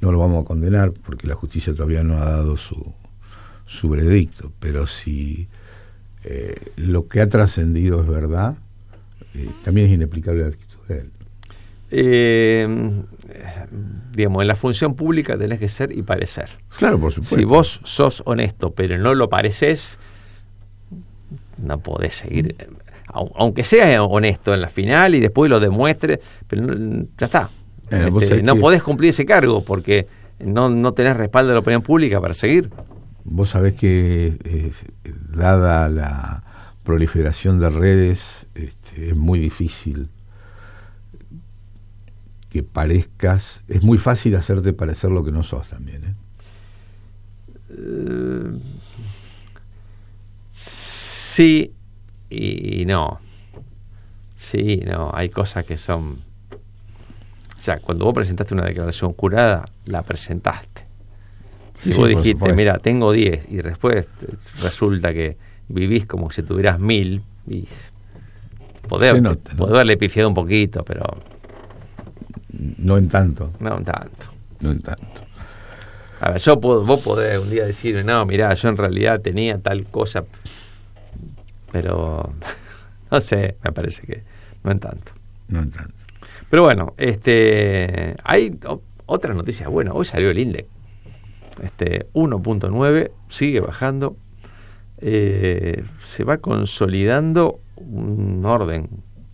no lo vamos a condenar porque la justicia todavía no ha dado su veredicto, pero si lo que ha trascendido es verdad, también es inexplicable la actitud de él. Digamos, en la función pública tenés que ser y parecer. Claro, por supuesto. Si vos sos honesto, pero no lo pareces, no podés seguir. Aunque seas honesto en la final y después lo demuestres, pero ya está. No podés cumplir ese cargo porque no tenés respaldo de la opinión pública para seguir. Vos sabés que dada la proliferación de redes, es muy difícil que parezcas, es muy fácil hacerte parecer lo que no sos también, Sí y no. Sí, no, hay cosas que son... O sea, cuando vos presentaste una declaración jurada, la presentaste. Si vos dijiste, mira, tengo 10, y después resulta que vivís como si tuvieras 1000, y podés haberle pifiado un poquito, pero... No en tanto. No en tanto. No en tanto. A ver, vos podés un día decirme, no, mirá, yo en realidad tenía tal cosa, pero no sé, me parece que no en tanto. No en tanto. Pero bueno, hay otras noticias. Bueno, hoy salió el INDEC. 1.9, sigue bajando. Se va consolidando un orden.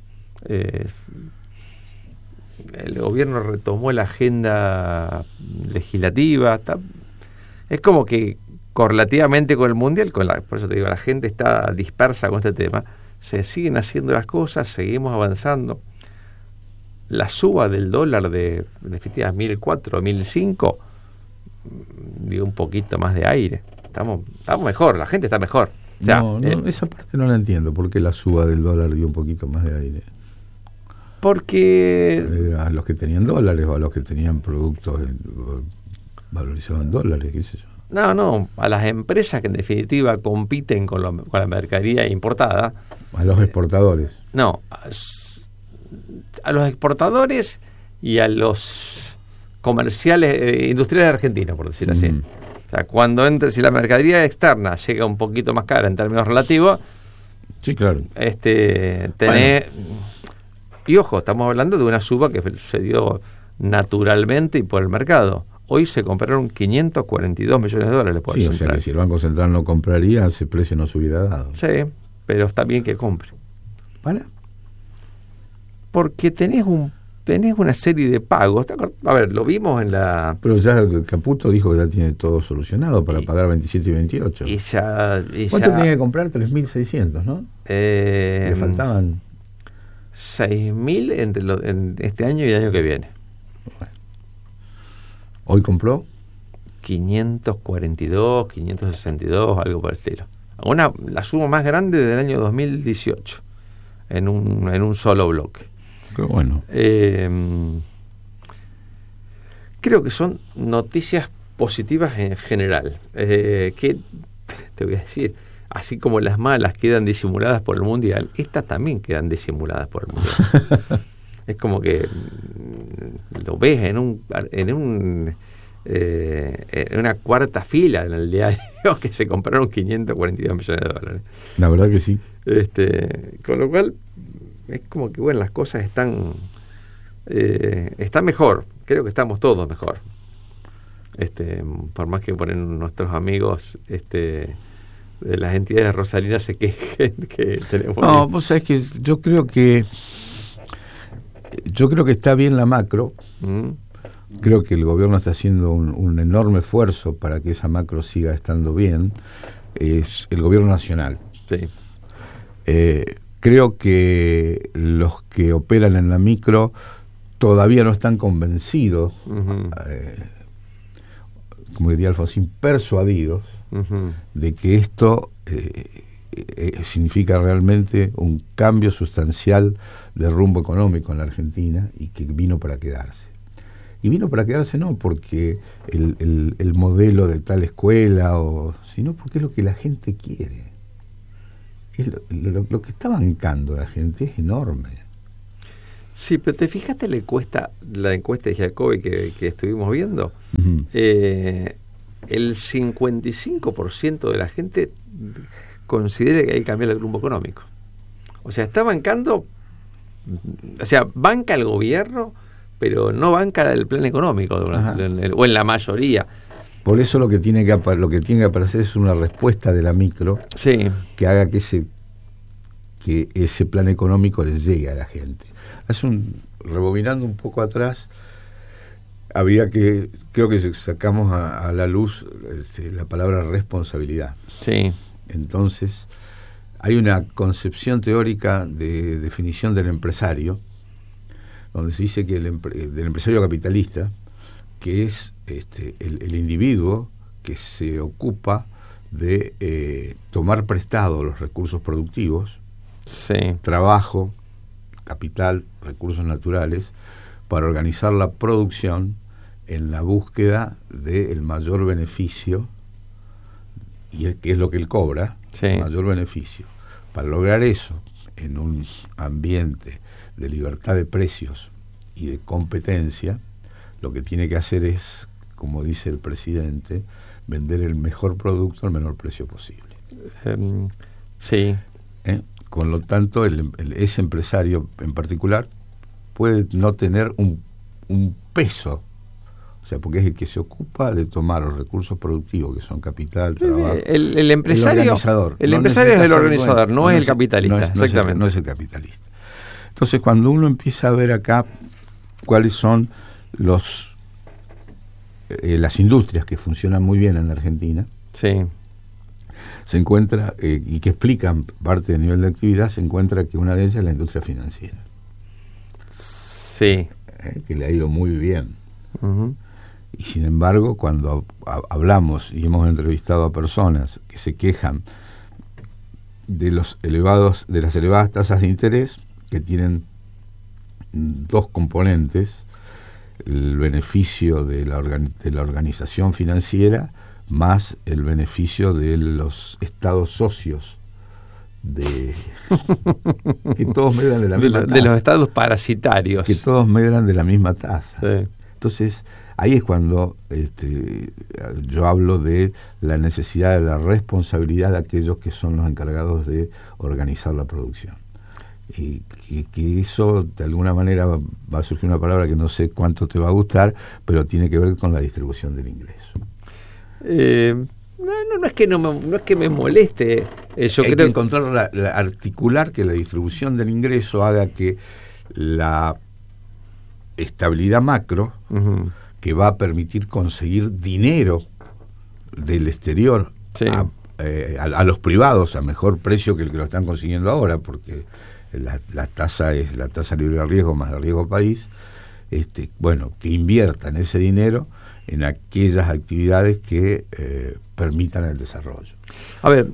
El gobierno retomó la agenda legislativa. Es como que correlativamente con el mundial, por eso te digo, la gente está dispersa con este tema. Se siguen haciendo las cosas, seguimos avanzando. La suba del dólar de efectivamente 1004, 1005 dio un poquito más de aire. Estamos mejor, la gente está mejor. O sea, esa parte no la entiendo. ¿Por qué la suba del dólar dio un poquito más de aire? Porque... a los que tenían dólares o a los que tenían productos valorizados en dólares, qué sé yo. No, a las empresas que en definitiva compiten con la mercadería importada. A los exportadores. No, a los exportadores y a los comerciales, industriales argentinos, por decirlo así. O sea, si la mercadería externa llega un poquito más cara en términos relativos, sí, claro. Y ojo, estamos hablando de una suba que sucedió naturalmente y por el mercado. Hoy se compraron 542 millones de dólares por el Central. O sea que si el Banco Central no compraría, ese precio no se hubiera dado. Sí, pero está bien que compre. ¿Para? Porque tenés una serie de pagos. A ver, lo vimos en la... Pero ya Caputo dijo que ya tiene todo solucionado para pagar 27 y 28. ¿Cuánto tenía que comprar? 3.600, ¿no? Le faltaban 6.000 en este año y el año que viene. Bueno. ¿Hoy compró? 542, 562, algo por el estilo. La suma más grande del año 2018 en un solo bloque. Qué bueno. Creo que son noticias positivas en general. Que te voy a decir, así como las malas quedan disimuladas por el mundial, estas también quedan disimuladas por el mundial. Es como que lo ves en una cuarta fila en el diario que se compraron 542 millones de dólares. La verdad que sí. Con lo cual es como que bueno, las cosas están mejor. Creo que estamos todos mejor. Por más que ponen nuestros amigos de las entidades rosarinas se quejen que tenemos... No, vos sabés que yo creo que está bien la macro. Creo que el gobierno está haciendo un enorme esfuerzo para que esa macro siga estando bien. Es el gobierno nacional. Sí. Creo que los que operan en la micro todavía no están convencidos, como diría Alfonsín, persuadidos de que esto significa realmente un cambio sustancial de rumbo económico en la Argentina y que vino para quedarse. Y vino para quedarse no porque el modelo de tal escuela, sino porque es lo que la gente quiere. Lo que está bancando la gente es enorme. Sí, pero ¿te fijaste la encuesta de Jacobi que estuvimos viendo? Uh-huh. El 55% de la gente considera que hay que cambiar el rumbo económico. O sea, está bancando, o sea, banca el gobierno, pero no banca el plan económico, o en la mayoría. Por eso lo que tiene que aparecer es una respuesta de la micro, sí, que haga que ese plan económico les llegue a la gente. Rebobinando un poco atrás, creo que sacamos a la luz la palabra responsabilidad. Sí. Entonces, hay una concepción teórica de definición del empresario, donde se dice que del empresario capitalista, que es el individuo que se ocupa de tomar prestado los recursos productivos, sí, trabajo, capital, recursos naturales, para organizar la producción en la búsqueda del mayor beneficio, y que es lo que él cobra, sí, el mayor beneficio. Para lograr eso, en un ambiente de libertad de precios y de competencia, lo que tiene que hacer es, como dice el presidente, vender el mejor producto al menor precio posible. Sí. Con lo tanto, ese empresario en particular puede no tener un peso, o sea, porque es el que se ocupa de tomar los recursos productivos, que son capital, trabajo. El empresario, el empresario es el organizador, no es el capitalista, exactamente. No es el capitalista. Entonces, cuando uno empieza a ver acá cuáles son las industrias que funcionan muy bien en la Argentina, sí, se encuentra, y que explican parte del nivel de actividad, se encuentra que una de ellas es la industria financiera. Sí. Que le ha ido muy bien. Uh-huh. Y sin embargo, cuando hablamos y hemos entrevistado a personas que se quejan de las elevadas tasas de interés, que tienen dos componentes: el beneficio de la organización financiera más el beneficio de los estados socios, que todos medran de la misma tasa. De los estados parasitarios. Que todos medran de la misma tasa. Sí. Entonces, ahí es cuando yo hablo de la necesidad de la responsabilidad de aquellos que son los encargados de organizar la producción. Y que eso, de alguna manera, va a surgir una palabra que no sé cuánto te va a gustar, pero tiene que ver con la distribución del ingreso. No es que me moleste. Yo Hay creo que encontrar articular que la distribución del ingreso haga que la estabilidad macro, uh-huh, que va a permitir conseguir dinero del exterior, sí, a los privados a mejor precio que el que lo están consiguiendo ahora, porque la tasa es la tasa libre de riesgo más el riesgo país, que inviertan ese dinero en aquellas actividades que permitan el desarrollo. A ver,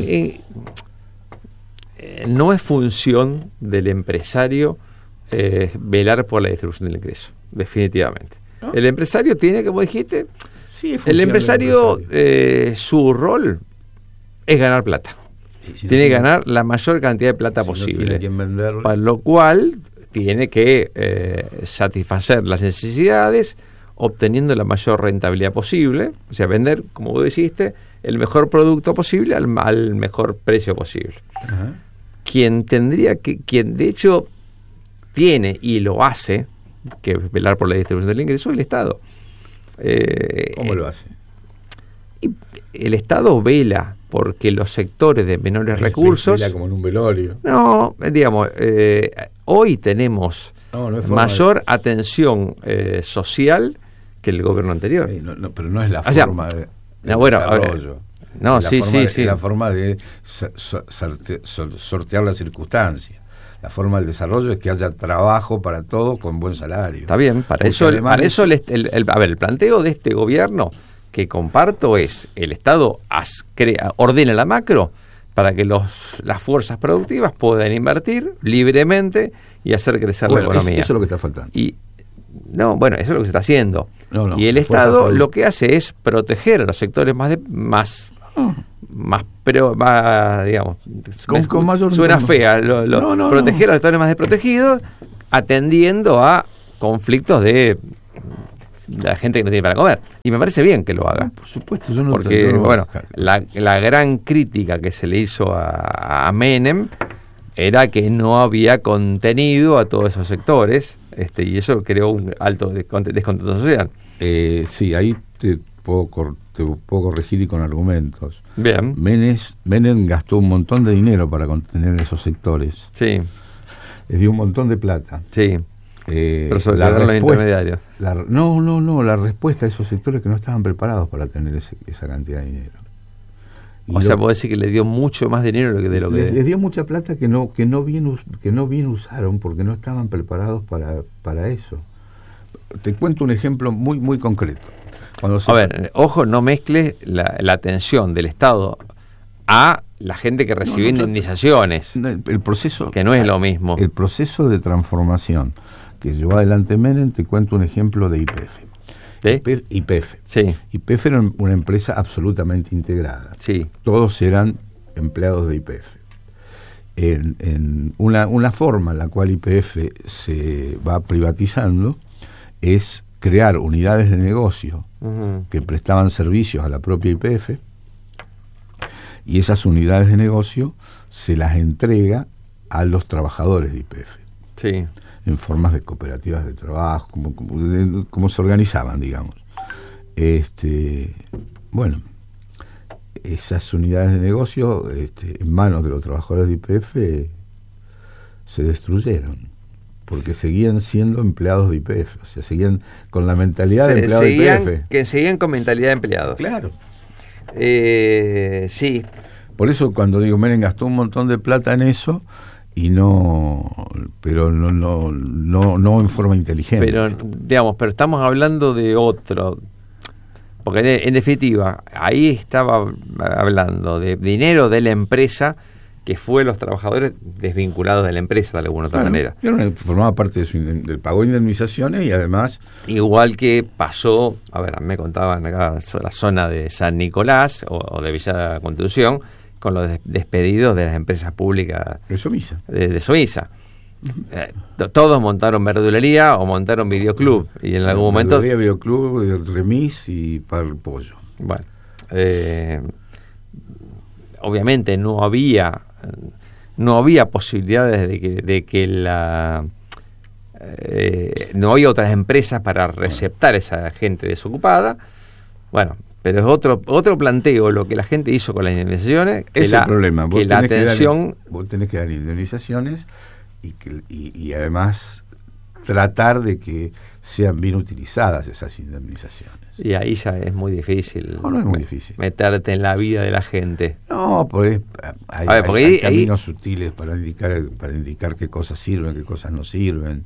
no es función del empresario velar por la distribución del ingreso, definitivamente. ¿No? El empresario tiene, como dijiste, sí, el empresario, su rol es ganar plata. Sí, tiene que ganar la mayor cantidad de plata posible. Para lo cual tiene que satisfacer las necesidades, obteniendo la mayor rentabilidad posible, o sea, vender, como vos dijiste, el mejor producto posible al mejor precio posible. Uh-huh. Quien de hecho tiene y lo hace, que velar por la distribución del ingreso, es el Estado. ¿Cómo lo hace? Y el Estado vela porque los sectores de menores recursos... Vela como en un velorio. No, digamos, hoy tenemos mayor atención social que el gobierno anterior. Pero no es la forma de desarrollo. Sí. La forma de sortear las circunstancias. La forma del desarrollo es que haya trabajo para todos con buen salario. Está bien, para eso el planteo de este gobierno que comparto es: el Estado ordena la macro para que las fuerzas productivas puedan invertir libremente y hacer crecer la economía. Eso es lo que está faltando. Eso es lo que se está haciendo. Y el Estado lo que hace es proteger a los sectores digamos, con mayor suena fea, proteger a los sectores más desprotegidos, atendiendo a conflictos de la gente que no tiene para comer. Y me parece bien que lo haga. Por supuesto, yo no. Porque, bueno, la gran crítica que se le hizo a Menem era que no había contenido a todos esos sectores, y eso creó un alto descontento social. Sí, ahí te puedo corregir y con argumentos. Bien. Menem gastó un montón de dinero para contener esos sectores. Sí. Les dio un montón de plata. Sí. Pero sobre los intermediarios. La respuesta a esos sectores que no estaban preparados para tener esa cantidad de dinero. O sea, puedo decir que le dio mucho más dinero de lo que... Les dio mucha plata que no bien usaron porque no estaban preparados para eso. Te cuento un ejemplo muy, muy concreto. Ojo, no mezcles la atención del Estado a la gente que recibe indemnizaciones. El proceso... Que no es lo mismo. El proceso de transformación que llevó adelante Menem, te cuento un ejemplo de YPF. YPF. Sí. YPF era una empresa absolutamente integrada. Sí. Todos eran empleados de YPF. En una forma en la cual YPF se va privatizando es crear unidades de negocio que prestaban servicios a la propia YPF, y esas unidades de negocio se las entrega a los trabajadores de YPF. Sí. En formas de cooperativas de trabajo, como se organizaban, digamos. Bueno, esas unidades de negocio en manos de los trabajadores de YPF se destruyeron, porque seguían siendo empleados de YPF, o sea, seguían con la mentalidad de empleados de YPF. Que seguían con mentalidad de empleados. Claro. Sí. Por eso cuando digo Menem gastó un montón de plata en eso, pero no en forma inteligente. Pero estamos hablando de otro, porque en definitiva ahí estaba hablando de dinero de la empresa que fue los trabajadores desvinculados de la empresa de alguna otra manera. Formaba parte del pago de indemnizaciones y además... Igual que pasó, me contaban acá la zona de San Nicolás o de Villa Constitución, con los despedidos de las empresas públicas de Sovisa. Todos montaron verdulería o montaron videoclub, y en algún momento... Verdulería, videoclub, remis y pollo. Bueno, obviamente no había posibilidades de que no había otras empresas para receptar a esa gente desocupada. Bueno, pero es otro planteo lo que la gente hizo con las indemnizaciones. Es el problema. Que la atención... Vos tenés que dar indemnizaciones y además tratar de que sean bien utilizadas esas indemnizaciones. Y ahí ya es muy difícil. No es muy difícil. Meterte en la vida de la gente. No, hay caminos sutiles para indicar qué cosas sirven, qué cosas no sirven.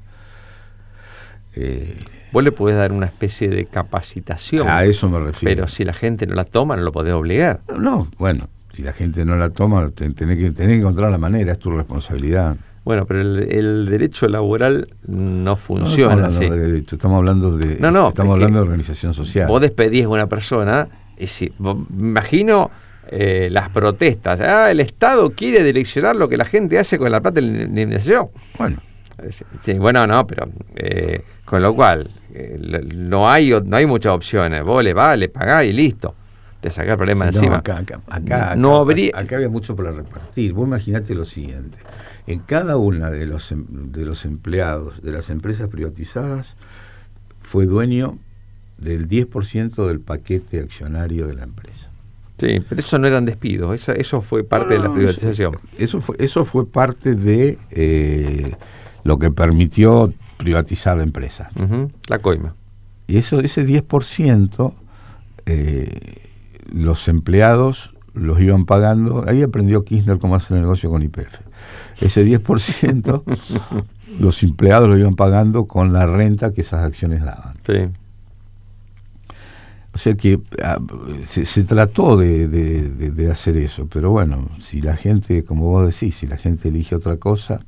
Vos le podés dar una especie de capacitación. A eso me refiero. Pero si la gente no la toma, no lo podés obligar. No, bueno, si la gente no la toma, tenés que encontrar la manera, es tu responsabilidad. Bueno, pero el derecho laboral no funciona así. Estamos hablando de organización social. Vos despedís a una persona, y si, me imagino las protestas. El Estado quiere direccionar lo que la gente hace con la plata de la indemnización. Bueno. Sí, bueno, no, pero con lo cual no hay muchas opciones. Vos le pagás y listo. Te sacás el problema encima. Acá había mucho para repartir. Vos imaginate lo siguiente: en cada una de los empleados de las empresas privatizadas fue dueño del 10% del paquete accionario de la empresa. Sí, pero eso no eran despidos, eso fue parte de la privatización. Eso fue parte de lo que permitió privatizar la empresa. La coima. Y ese 10%, los empleados los iban pagando. Ahí aprendió Kirchner cómo hacer el negocio con YPF. Ese 10% los empleados lo iban pagando con la renta que esas acciones daban. Sí. O sea que se trató de hacer eso, pero bueno, si la gente, como vos decís, si la gente elige otra cosa...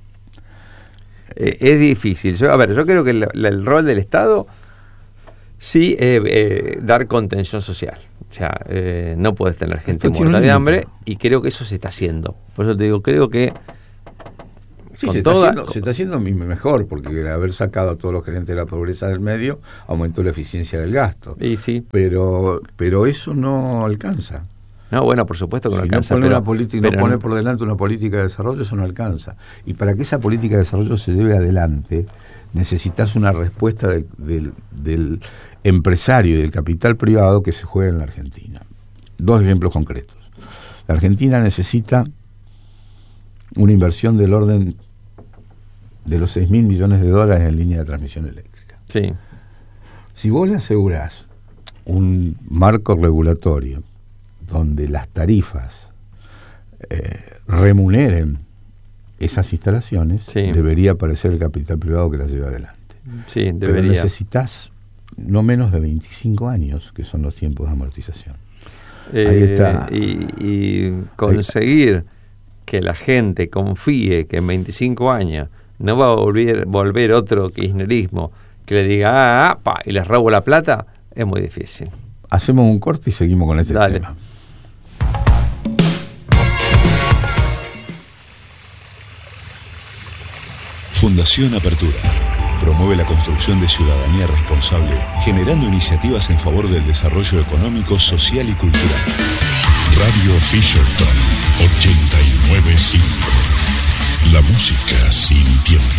es difícil. Yo creo que el rol del Estado sí dar contención social. O sea, no puedes tener gente muerta de hambre, y creo que eso se está haciendo. Por eso te digo, creo que Sí, se está haciendo mejor, porque al haber sacado a todos los gerentes de la pobreza del medio, aumentó la eficiencia del gasto. Y sí. Pero eso no alcanza. No, bueno, por supuesto que no alcanza. No pone por delante una política de desarrollo, eso no alcanza. Y para que esa política de desarrollo se lleve adelante, necesitas una respuesta del empresario y del capital privado que se juega en la Argentina. 2 ejemplos concretos. La Argentina necesita una inversión del orden de los 6.000 millones de dólares en línea de transmisión eléctrica. Sí. Si vos le asegurás un marco regulatorio donde las tarifas remuneren esas instalaciones, debería aparecer el capital privado que las lleve adelante. Sí, debería. Pero necesitas no menos de 25 años, que son los tiempos de amortización. Ahí está. Y conseguir que la gente confíe que en 25 años no va a volver otro kirchnerismo que le diga y les robo la plata, es muy difícil. Hacemos un corte y seguimos con este tema. Fundación Apertura promueve la construcción de ciudadanía responsable, generando iniciativas en favor del desarrollo económico, social y cultural. Radio Fisherton 89.5. La música sin tiempo.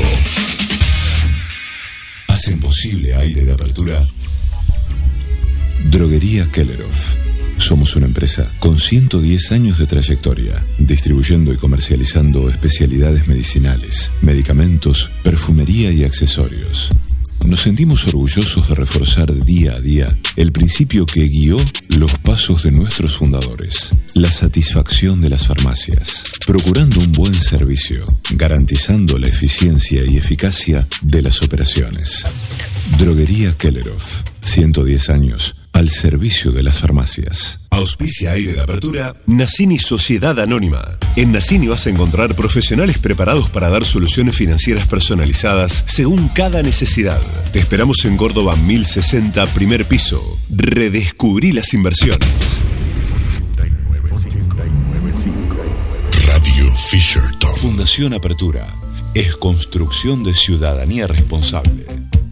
Hacen posible Aire de Apertura. Droguería Kelleroff. Somos una empresa con 110 años de trayectoria, distribuyendo y comercializando especialidades medicinales, medicamentos, perfumería y accesorios. Nos sentimos orgullosos de reforzar día a día el principio que guió los pasos de nuestros fundadores: la satisfacción de las farmacias, procurando un buen servicio, garantizando la eficiencia y eficacia de las operaciones. Droguería Kelleroff, 110 años al servicio de las farmacias. Auspicia Aire de Apertura Nassini Sociedad Anónima. En Nassini vas a encontrar profesionales preparados para dar soluciones financieras personalizadas según cada necesidad. Te esperamos en Córdoba 1060, primer piso. Redescubrí las inversiones. Radio Fisherton. Fundación Apertura es construcción de ciudadanía responsable.